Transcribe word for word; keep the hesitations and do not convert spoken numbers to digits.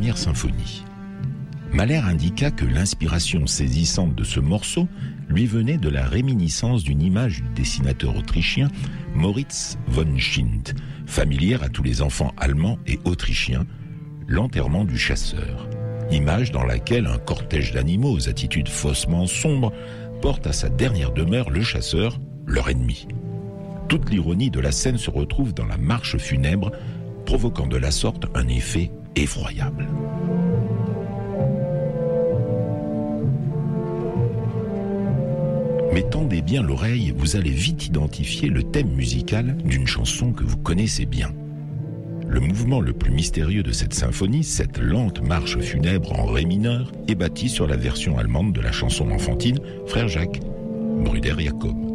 première symphonie. Mahler indiqua que l'inspiration saisissante de ce morceau lui venait de la réminiscence d'une image du dessinateur autrichien Moritz von Schint, familière à tous les enfants allemands et autrichiens, l'enterrement du chasseur. Image dans laquelle un cortège d'animaux aux attitudes faussement sombres porte à sa dernière demeure le chasseur, leur ennemi. Toute l'ironie de la scène se retrouve dans la marche funèbre, provoquant de la sorte un effet effroyable. Mais tendez bien l'oreille, vous allez vite identifier le thème musical d'une chanson que vous connaissez bien. Le mouvement le plus mystérieux de cette symphonie, cette lente marche funèbre en ré mineur, est bâti sur la version allemande de la chanson enfantine Frère Jacques, Brüder Jakob.